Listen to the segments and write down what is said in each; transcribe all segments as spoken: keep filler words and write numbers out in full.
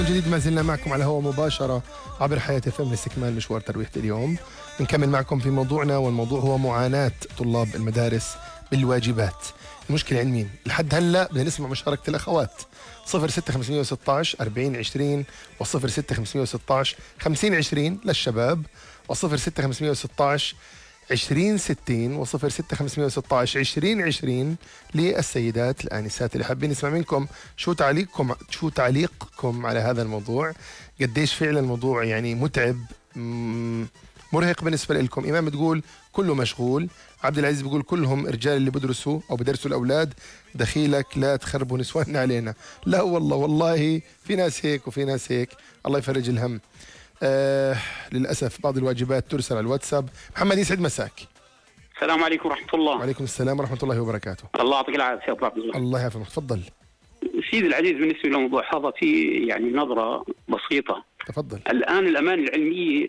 جديد ما زلنا معكم على هوا مباشرة عبر حياة اف ام لاستكمال مشوار ترويحة اليوم. نكمل معكم في موضوعنا، والموضوع هو معاناة طلاب المدارس بالواجبات. المشكلة عند مين؟ لحد هلا بدنا نسمع مشاركة الأخوات. صفر ستة خمسمية وستاش أربعين عشرين وصفر ستة خمسمية وستاش خمسين عشرين للشباب، وصفر ستة خمسمية وستاش عشرين ستين وصفر ستة خمسمية وستاش عشرين عشرين للسيدات الآنسات اللي حابين نسمع منكم شو تعليقكم شو تعليقكم على هذا الموضوع. قديش فعلا الموضوع يعني متعب مرهق بالنسبة لكم. إمام بتقول كله مشغول. عبد العزيز بيقول كلهم رجال اللي بدرسوا أو بدرسوا الأولاد، دخيلك لا تخربوا نسواننا علينا. لا والله والله في ناس هيك وفي ناس هيك، الله يفرج الهم. آه للأسف بعض الواجبات ترسل على الواتساب. محمد يسعد مساك. السلام عليكم ورحمة الله. وعليكم السلام ورحمة الله وبركاته. الله يعطيك العافية. الله يعافيك، تفضل. سيدي العزيز، بالنسبة للموضوع هذا في يعني نظرة بسيطة. تفضل. الآن الأمانة العلمية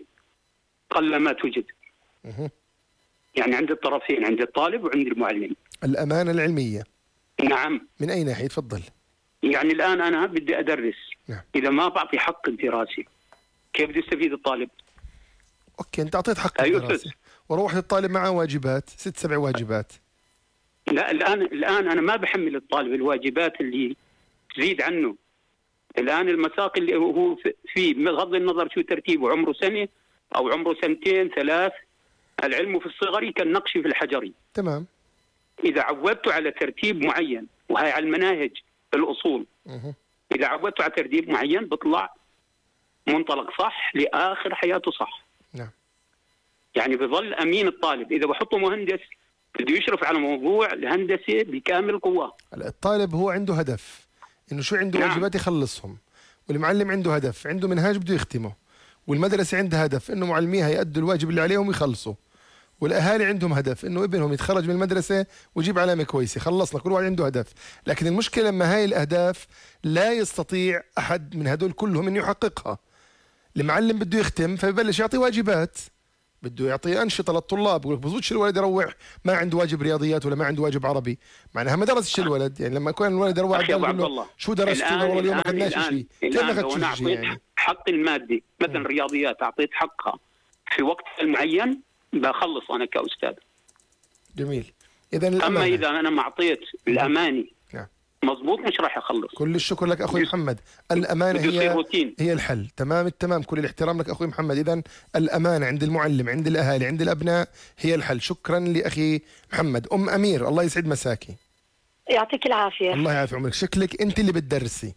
قل ما توجد. أه. يعني عند الطرفين، عند الطالب وعند المعلم. الأمانة العلمية. نعم. من أي ناحية؟ تفضل. يعني الآن أنا بدي أدرس. نعم. إذا ما بعطي حق الدراسي كيف بده يستفيد الطالب؟ اوكي، انت اعطيت حق أيوة الدراسه وروح الطالب معه واجبات ست سبع واجبات. لا الان الان انا ما بحمل الطالب الواجبات اللي تزيد عنه. الان المساق اللي هو فيه بغض النظر شو ترتيبه، عمره سنه او عمره سنتين ثلاث، العلم في الصغر كالنقش في الحجر. تمام. اذا عودته على ترتيب معين، وهي على المناهج الاصول. أه. اذا عودته على ترتيب معين بيطلع منطلق صح لاخر حياته صح. نعم. يعني بظل امين الطالب. اذا بحطه مهندس بده يشرف على موضوع الهندسه بكامل قواه. الطالب هو عنده هدف انه شو عنده. نعم. واجبات يخلصهم، والمعلم عنده هدف، عنده منهاج بده يختمه، والمدرسه عندها هدف انه معلميها يأدوا الواجب اللي عليهم ويخلصوا، والاهالي عندهم هدف انه ابنهم يتخرج من المدرسه ويجيب علامه كويسه. خلصنا، كل واحد عنده هدف. لكن المشكله لما هاي الاهداف لا يستطيع احد من هدول كلهم انه يحققها. المعلم بده يختم فبيبلش يعطي واجبات، بده يعطي أنشطة للطلاب. بقول لك بزودش الولد يروح ما عنده واجب رياضيات ولا ما عنده واجب عربي، معناها ما درسش الولد. يعني لما يكون الولد يروح قال له شو درست والله اليوم ما اخذناش شيء، كيف ما اخذتش شيء؟ يعني حق المادي مثلا الرياضيات اعطيت حقها في وقت معين بخلص انا كاستاذ. جميل. اذا الأمانة. اما اذا انا ما اعطيت الاماني مضبوط مش راح اخلص. كل الشكر لك اخوي محمد. الامانه هي هي الحل. تمام التمام، كل الاحترام لك اخوي محمد. اذا الامانه عند المعلم، عند الاهالي، عند الابناء هي الحل. شكرا لاخي محمد. ام امير الله يسعد مساكي. يعطيك العافيه. الله يعافي عمرك. شكلك انت اللي بتدرسي.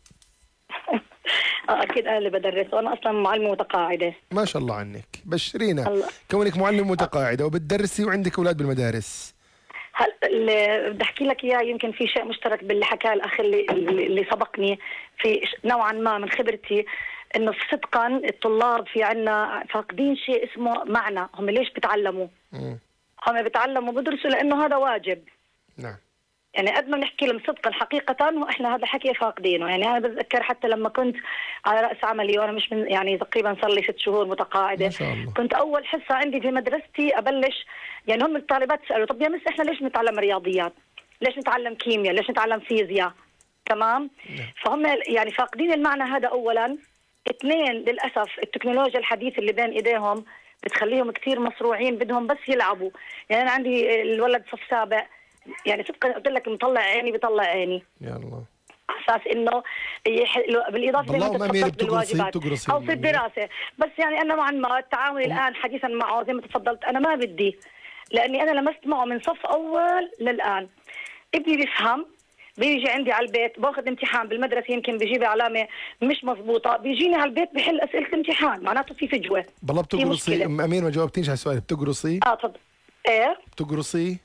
اكيد انا اللي بدرس، وانا اصلا معلمه متقاعده. ما شاء الله عنك، بشرينا الله. كونك معلم متقاعده وبتدرسي وعندك اولاد بالمدارس. هل اللي بدي احكي لك اياه يمكن في شيء مشترك باللي حكاه الاخ اللي اللي سبقني في نوعا ما من خبرتي، انه صدقا الطلاب في عنا فاقدين شيء اسمه معنى. هم ليش بتعلموا؟ م. هم بتعلموا بدرسوا لانه هذا واجب. نعم. يعني قد ما بنحكي لهم صدقا حقيقة واحنا هذا الحكي فاقدينه. يعني انا بتذكر حتى لما كنت على راس عملي وانا مش من يعني تقريبا صار لي ست شهور متقاعده، ما شاء الله. كنت اول حصه عندي في مدرستي ابلش، يعني هم الطالبات سالوا طب يا مس احنا ليش نتعلم رياضيات؟ ليش نتعلم كيمياء؟ ليش نتعلم فيزياء؟ تمام؟ نعم. فهم يعني فاقدين المعنى هذا اولا. اثنين للاسف التكنولوجيا الحديثه اللي بين ايديهم بتخليهم كثير مصروعين، بدهم بس يلعبوا. يعني انا عندي الولد صف سابع، يعني صدقا قلت لك مطلع عيني بيطلع عيني. يا الله. اساس انه يح... بالاضافه لما تفضلت بالواجبات او في الدراسه. بس يعني انا مع ما التعامل الان حديثا معه زي ما تفضلت انا ما بدي، لاني انا لمست معه من صف اول للان. ابني بيفهم، بيجي عندي على البيت باخذ امتحان بالمدرسه يمكن بيجيب علامه مش مضبوطه، بيجيني على البيت بحل اسئله الامتحان، معناته في فجوه. بالله بتقرصي ام امين؟ ما جاوبتيش على السؤال. بتقرصي؟ اه تفضل. ايه بتقرصي؟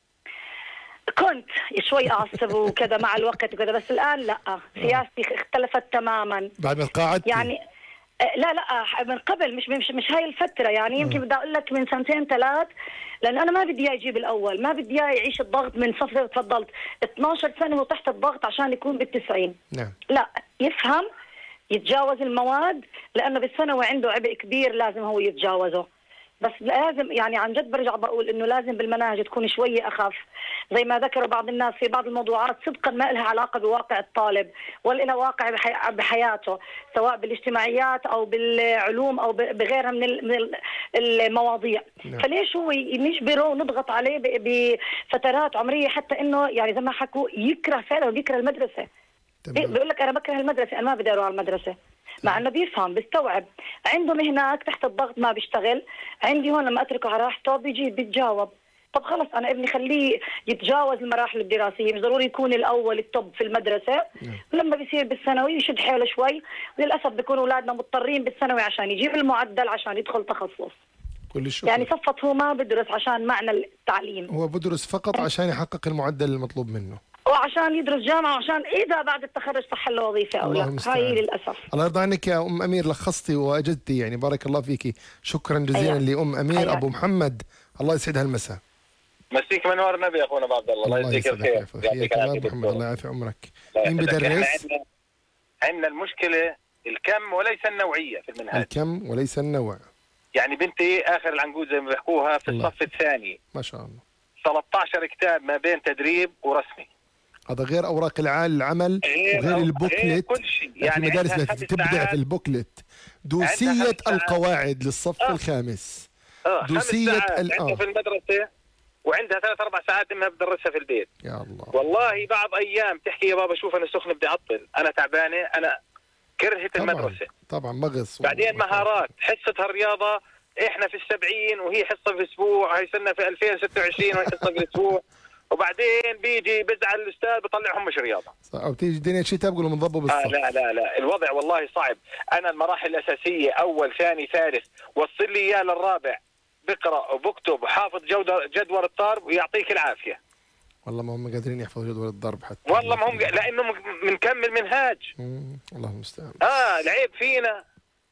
كنت شوي اعصب وكذا مع الوقت وكذا، بس الان لا، سياستي اختلفت تماما. بعد ما تقاعدتي؟ يعني لا لا من قبل، مش مش مش هاي الفتره. يعني يمكن بدي اقول لك من سنتين ثلاث، لان انا ما بدي اياه يجيب الاول، ما بدي اياه يعيش الضغط من صف تفضلت اثنعش سنه وتحت الضغط عشان يكون بالتسعين. نعم. لا، يفهم، يتجاوز المواد، لانه بالثانوي عنده عبء كبير لازم هو يتجاوزه. بس لازم يعني عن جد برجع بقول انه لازم بالمناهج تكون شويه اخف، زي ما ذكروا بعض الناس في بعض الموضوعات صدقا ما لها علاقة بواقع الطالب ولا لها واقع بحي... بحياته، سواء بالاجتماعيات أو بالعلوم أو بغيرها من المواضيع. نعم. فليش هو نجبره ونضغط عليه بفترات عمرية حتى إنه يعني زي ما حكوا يكره فعلا وبيكره المدرسة. بيقول لك أنا بكره المدرسة، أنا ما بدي أروح على المدرسة، مع انه بيفهم بيستوعب. عندهم هناك تحت الضغط ما بيشتغل، عندي هون لما اتركه على راحته بيجي بيتجاوب. طب خلص انا ابني خليه يتجاوز المراحل الدراسيه، مش ضروري يكون الاول التوب في المدرسه. ولما بيصير بالثانوي يشد حيله شوي، وللاسف بيكونوا اولادنا مضطرين بالثانوي عشان يجيب المعدل عشان يدخل تخصص. كل الشكر. يعني صفت هو ما بدرس عشان معنى التعليم، هو بدرس فقط عشان يحقق المعدل المطلوب منه، وعشان يدرس جامعة، وعشان إذا بعد التخرج صح له وظيفة أو لا. هاي للأسف. الله يرضى عنك يا أم أمير، لخصتي وأجدتي يعني، بارك الله فيكي. شكرا جزيلا. أيوة. لأم أمير. أيوة. أبو محمد الله يسعدها المساء. مسيك منور نبي أخونا أبو عبد الله. الله يجزيك الخير. يعطيك العافية محمد، الله يعافي عمرك. مين بدرس؟ عندنا المشكلة الكم وليس النوعية في المنهج. الكم وليس النوع. يعني بنتي آخر العنقود زي ما بيحكوها في الله. الصف الثاني ما شاء الله ثلاثة عشر كتاب ما بين تدريب ورسمي. هذا غير اوراق العال وغير البوكلت. كل شيء يعني مدارس التي تبدع في البوكلت. دوسية القواعد للصف آه. الخامس. آه. دوسية ال عندها في المدرسة، وعندها ثلاث اربع ساعات امها بتدرسها في البيت. يا الله. والله بعض ايام تحكي يا بابا شوف انا سخنه بدي اعطل، انا تعبانه، انا كرهت طبعًا. المدرسه. طبعا مغص. بعدين مهارات، حصه الرياضه احنا في السبعين وهي حصه في اسبوع، هي سنه في ألفين وستة وعشرين وهي حصه في اسبوع. وبعدين بيجي بزعل الاستاذ بطلعهم مش رياضه. او تيجي الدنيا شتاء بقولوا بنضبوا بالصف. آه لا لا لا الوضع والله صعب. انا المراحل الاساسيه اول ثاني ثالث وصل لي اياه للرابع بقرا وبكتب وحافظ جدول الضرب ويعطيك العافيه. والله ما هم قادرين يحفظوا جدول الضرب حتى. والله ما هم لانه بنكمل منهاج. الله المستعان. اه العيب فينا.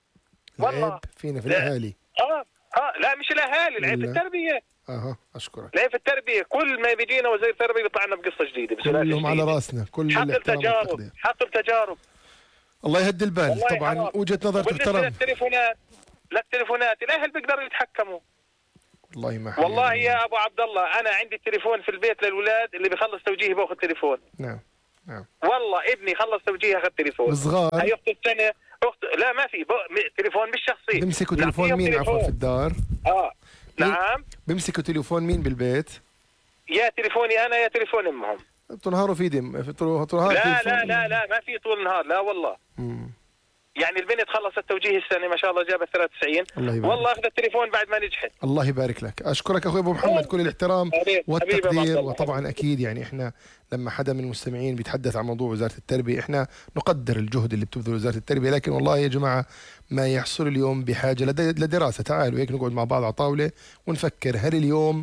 والله العيب فينا في الاهالي. اه اه لا مش الاهالي، العيب في التربيه. اها اشكرك. العيب في التربيه، كل ما بيجينا وزير تربيه بيطلع لنا بقصه جديده. كلهم على راسنا، كل حق التجارب، حق التجارب. الله يهدي البال. طبعا وجهه نظر تحترم. التليفونات لا التليفونات الاهل بيقدروا يتحكموا. والله ما والله يا ابو عبد الله انا عندي التليفون في البيت للاولاد، اللي بيخلص توجيهي باخذ تليفون. نعم نعم. والله ابني خلص توجيه اخذ تليفون. صغار. هي اخت السنه اخت لا ما في تليفون مش شخصي. بيمسكوا تليفون مين عفوا في الدار؟ اه نعم. بيمسكوا تليفون مين بالبيت؟ يا تليفوني انا يا تليفون امهم. طول نهار في ايدهم طول نهار. لا لا لا لا ما في طول نهار لا والله. مم. يعني البنت خلصت توجيه السنه ما شاء الله جابت ثلاثة وتسعين. والله اخذت التليفون بعد ما نجحت. الله يبارك لك. اشكرك اخوي ابو محمد كل الاحترام والتقدير. وطبعا اكيد يعني احنا لما حدا من المستمعين بيتحدث عن موضوع وزاره التربيه احنا نقدر الجهد اللي بتبذله وزاره التربيه، لكن والله يا جماعه ما يحصل اليوم بحاجه لدراسه. تعالوا هيك نقعد مع بعض على طاوله ونفكر هل اليوم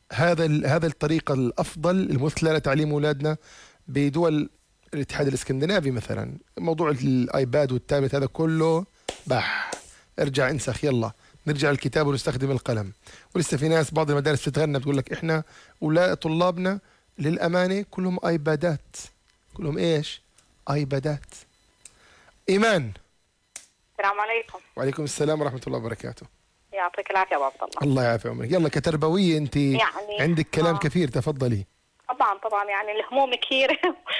هذا هذا الطريقه الافضل المثلى لتعليم اولادنا بدول الاتحاد الاسكندنافي مثلا. موضوع الايباد والتابلت هذا كله بح ارجع انسخ، يلا نرجع الكتاب ونستخدم القلم. ولسه في ناس بعض المدارس بتتغنى بتقول لك احنا ولا طلابنا للامانه كلهم ايبادات. كلهم ايش؟ ايبادات. ايمان. السلام عليكم. وعليكم السلام ورحمه الله وبركاته. يعطيك العافيه ابو عبد الله. الله يعافي عمرك. يلا كتربويه انت يعني عندك كلام آه. كثير، تفضلي. طبعا طبعا يعني الهموم كثيره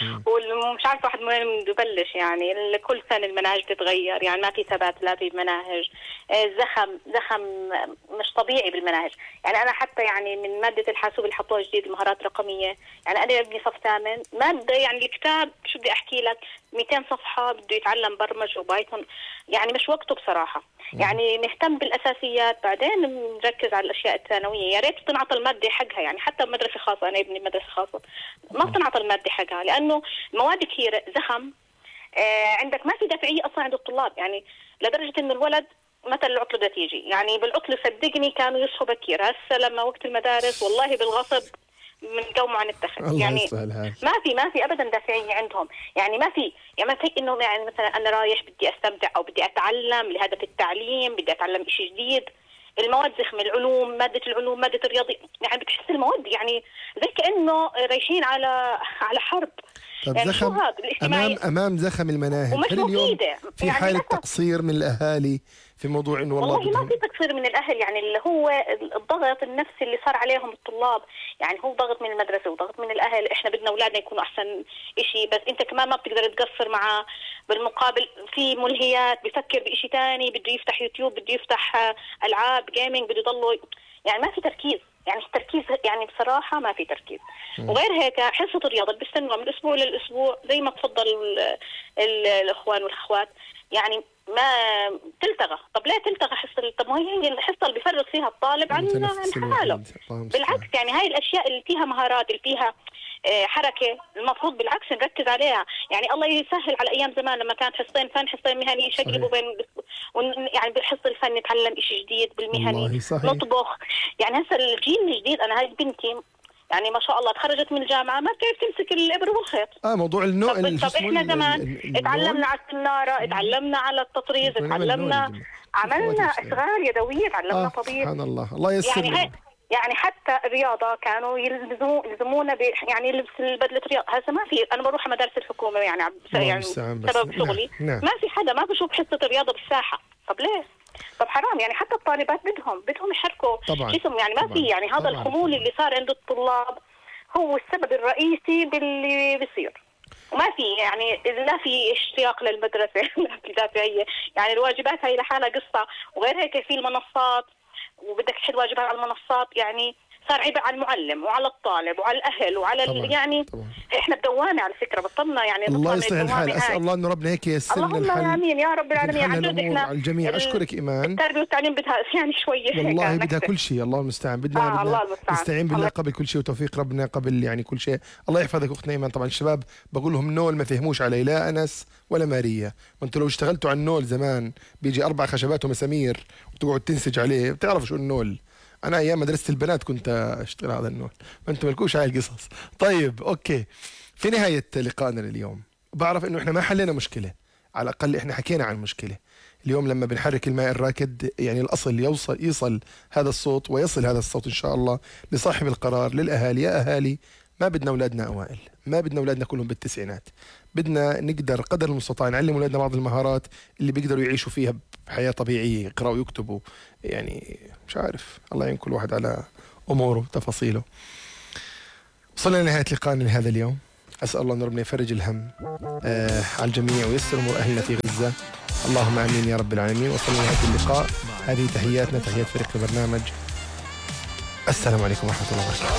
ومش عارفه واحد من وين بده يبلش. يعني كل سنه المناهج بتتغير، يعني ما في ثبات لا في مناهج. زخم زخم مش طبيعي بالمناهج. يعني انا حتى يعني من ماده الحاسوب اللي حطوها جديد المهارات الرقميه، يعني انا ابني صف ثامن ماده يعني الكتاب شو بدي احكي لك مئتين صفحه بده يتعلم برمج وبايثون، يعني مش وقته بصراحه. يعني نهتم بالاساسيات بعدين نركز على الاشياء الثانويه. يا ريت تنعطى الماده حقها، يعني حتى بمدرسه خاصه، انا ابني مدرسه خاصه ما بتنعطى الماده حقها لانه المواد كثيره زخم. آه عندك ما في دافعيه اصلا عند الطلاب، يعني لدرجه انه الولد متى العطله بدها تيجي، يعني بالعطله صدقني كانوا يصحوا بكير. هسه لما وقت المدارس والله بالغصب من قوم عن التخت. يعني ما في ما في ابدا دافعيه عندهم. يعني ما في يعني ما في انه يعني مثلا انا رايح بدي استمتع او بدي اتعلم لهدف التعليم، بدي اتعلم شيء جديد. المواد زخمه، العلوم ماده العلوم ماده الرياضي، يعني بتحس المواد يعني زي كانه رايحين على على حرب. طب يعني شو زخم هذا الاجتماعي امام امام زخم المناهج، ومش هل اليوم مفيدة في يعني حاله للأسف. تقصير من الاهالي في موضوع انه والله والله ما بدهم في تقصير من الاهل، يعني اللي هو الضغط النفسي اللي صار عليهم الطلاب، يعني هو ضغط من المدرسه وضغط من الاهل، احنا بدنا اولادنا يكونوا احسن شيء، بس انت كمان ما بتقدر تقصر معه. بالمقابل في ملهيات، بفكر بشيء ثاني، بده يفتح يوتيوب، بده يفتح آه، العاب جيمنج، بده يضله يعني ما في تركيز، يعني التركيز يعني بصراحه ما في تركيز. وغير هيك حصه الرياضه بيستنوا من الاسبوع للاسبوع زي ما تفضل ال- ال- الاخوان والاخوات، يعني ما تلتغى. طب ليه تلتغى حصه؟ طب ما هي الحصه اللي بيفرغ فيها الطالب عن المتنفس عن حاله. الوحيد. الله المستعان. بالعكس يعني هاي الاشياء اللي فيها مهارات، اللي فيها آه، حركه، المفروض بالعكس نركز عليها. يعني الله يسهل على ايام زمان لما كانت حصتين فن حصتين مهني يشقلبوا بين، ون- يعني بالحصه الفن نتعلم شيء جديد، بالمهني والله صحيح. نطبخ. يعني هسه الجيل الجديد، انا هاي بنتي يعني ما شاء الله تخرجت من الجامعه ما بتعرف تمسك الابره والخيط. اه موضوع النو طب, ال- شو طب اسمه احنا ال- زمان ال- ال- اتعلمنا النول. على السناره، اتعلمنا على التطريز، كنا نعمل نول اتعلمنا الجماعة. عملنا خواتي بيشتغلوا. اشغال يدويه، تعلمنا آه طبيب. سبحان الله، الله ييسر يعني هاي لنا. يعني حتى الرياضه كانوا يلزموا يلزمونا ب يعني لبس البدله رياضه، هسه ما في. انا بروح مدارس الحكومه يعني عب- الله يعني المستعان بس. بسبب شغلي نعم. نعم. ما في حدا ما بشوف حصه الرياضه بالساحه. طب ليه؟ طب حرام يعني، حتى الطالبات بدهم بدهم يحركوا طبعاً. جسم، يعني ما طبعاً. في يعني هذا طبعاً. الخمول طبعاً. اللي صار عند الطلاب هو السبب الرئيسي باللي بيصير. وما في يعني لا في اشتياق للمدرسه لا في دافعيه، يعني الواجبات هي لحالها قصه. وغير هيك في المنصات، وبدك تحل واجبات على المنصات، يعني صار عبء على المعلم وعلى الطالب وعلى الاهل وعلى طبعاً. ال... يعني طبعاً. احنا بدوامه على فكره، بطلنا يعني نطلع الله من يصلح الحال، الدوامه اسال هاي. الله انه ربنا هيك ييسر لنا اللهم الحل. امين يا رب العالمين. تنحل عن جد الامور احنا على الجميع. ال- اشكرك ايمان. التربيه والتعليم بدها يعني شويه والله هيك بدها نكتة. كل شيء. الله المستعان. بدنا آه بدنا الله المستعان. نستعين بالله الله- قبل كل شيء، وتوفيق ربنا قبل يعني كل شيء. الله يحفظك اختنا ايمان. طبعا الشباب بقول لهم نول ما فهموش علي، لا انس ولا ماريا. وانتم لو اشتغلتوا على النول زمان بيجي اربع خشبات ومسامير وتقعد تنسج عليه، بتعرفوا شو النول. انا ايام مدرسه البنات كنت اشتغل هذا النول، ما انتم مالكوش هاي القصص. طيب اوكي، في نهايه لقائنا اليوم بعرف انه احنا ما حلينا مشكله، على الاقل احنا حكينا عن مشكله. اليوم لما بنحرك الماء الراكد يعني الاصل يوصل يصل هذا الصوت ويصل هذا الصوت ان شاء الله لصاحب القرار، للاهالي. يا اهالي ما بدنا اولادنا اوائل، ما بدنا اولادنا كلهم بالتسعينات، بدنا نقدر قدر المستطاع نعلم اولادنا بعض المهارات اللي بيقدروا يعيشوا فيها بحياه طبيعيه، يقراوا ويكتبوا، يعني مش عارف، الله يعين كل واحد على اموره تفاصيله. وصلنا لنهايه لقائنا لهذا اليوم. اسال الله ان ربنا يفرج الهم آه على الجميع ويسر امور اهلنا في غزه. اللهم امين يا رب العالمين. وصلنا لنهايه اللقاء. هذه تحياتنا، تحيات فريق البرنامج. السلام عليكم ورحمه الله وبركاته.